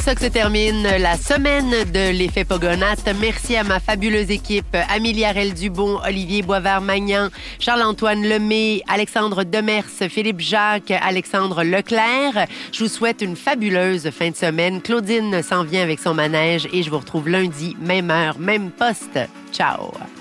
ça que se termine la semaine de l'effet Pogonate. Merci à ma fabuleuse équipe, Amélie Arel-Dubon, Olivier Boisvert-Magnan, Charles-Antoine Lemay, Alexandre Demers, Philippe Jacques, Alexandre Leclerc. Je vous souhaite une fabuleuse fin de semaine. Claudine s'en vient avec son manège et je vous retrouve lundi, même heure, même poste. Ciao!